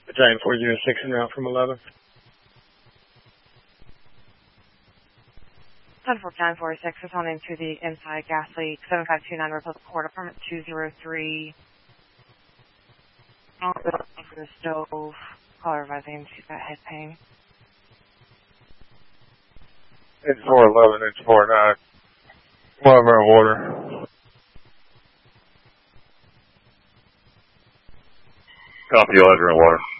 Battalion 406 en route from 11. 10-4-9-4-6, responding to the inside gas leak, 7529 Republic Court, apartment 203. For the stove, caller advising she's got head pain. It's 411, it's 49. Whatever water. Copy, Ledger and water.